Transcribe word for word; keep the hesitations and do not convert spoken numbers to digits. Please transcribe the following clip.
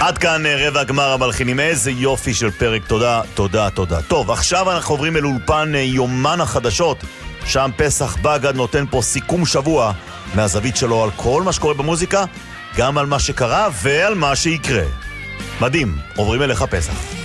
עד כאן רבע גמר המלחינים. איזה יופי של פרק, תודה, תודה, תודה. טוב, עכשיו אנחנו עוברים אל אולפן יומן החדשות, שם פסח בגד נותן פה סיכום שבוע מהזווית שלו על כל מה שקורה במוזיקה, גם על מה שקרה ועל מה שיקרה. מדהים, עוברים אליך פסח.